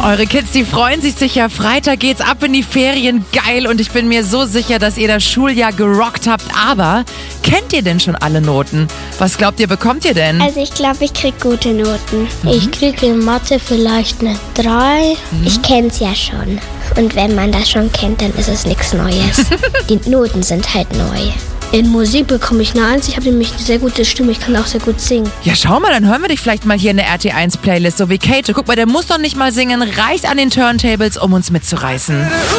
Eure Kids, die freuen sich sicher. Freitag geht's ab in die Ferien. Geil. Und ich bin mir so sicher, dass ihr das Schuljahr gerockt habt. Aber kennt ihr denn schon alle Noten? Was glaubt ihr, bekommt ihr denn? Also ich glaube, ich krieg gute Noten. Ich kriege in Mathe vielleicht eine 3. Ich kenn's ja schon. Und wenn man das schon kennt, dann ist es nichts Neues. Die Noten sind halt neu. In Musik bekomme ich eine 1. Ich habe nämlich eine sehr gute Stimme. Ich kann auch sehr gut singen. Ja, schau mal, dann hören wir dich vielleicht mal hier in der RT1-Playlist, so wie Kate. Guck mal, der muss doch nicht mal singen, reicht an den Turntables, um uns mitzureißen.